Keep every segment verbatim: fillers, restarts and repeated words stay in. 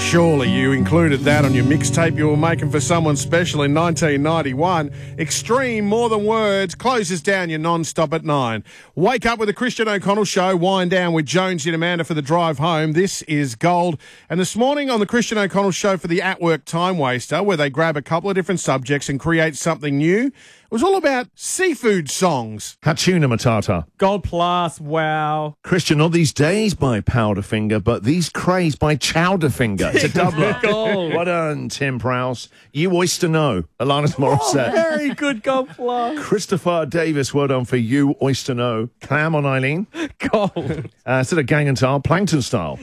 Surely you included that on your mixtape you were making for someone special in nineteen ninety-one. Extreme More Than Words closes down your non-stop at nine. Wake up with the Christian O'Connell Show. Wind down with Jonesy and Amanda for the drive home. This is Gold. And this morning on the Christian O'Connell Show for the At Work Time Waster, where they grab a couple of different subjects and create something new, it was all about seafood songs. Hatuna Matata. Gold Plus, wow. Christian, not these days by Powderfinger, but these craze by Chowderfinger. It's a doubler. Gold. Well done, Tim Prowse. You Oyster Know, Alanis Morissette. Oh, very good Gold Plus. Christopher Davis, well done for You Oyster Know. Clam on Eileen. Gold. Uh, instead of Gang and Style, Plankton Style.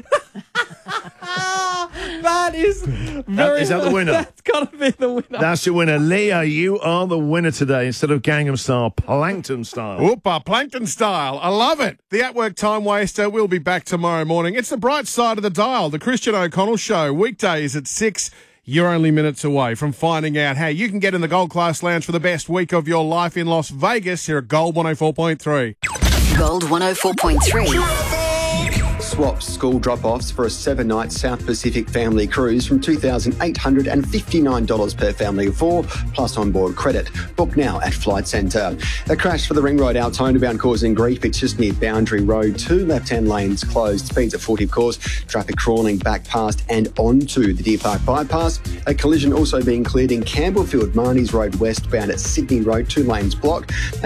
That is very... Is that the winner? That's got to be the winner. That's your winner. Leah, you are the winner today. Instead of Gangnam Style, Plankton Style. Whoopa, Plankton Style. I love it. The At Work Time Waster will be back tomorrow morning. It's the bright side of the dial. The Christian O'Connell Show. Weekdays at six. You're only minutes away from finding out how you can get in the Gold Class Lounge for the best week of your life in Las Vegas here at Gold one oh four point three. Gold one oh four point three. Swaps school drop-offs for a seven-night South Pacific family cruise from two thousand eight hundred fifty-nine dollars per family of four, plus onboard credit. Book now at Flight Centre. A crash for the Ring Road Altona bound causing grief. It's just near Boundary Road. Two left-hand lanes closed. Speeds at forty, of course. Traffic crawling back past and onto the Deer Park bypass. A collision also being cleared in Campbellfield, Marnies Road westbound at Sydney Road. Two lanes blocked.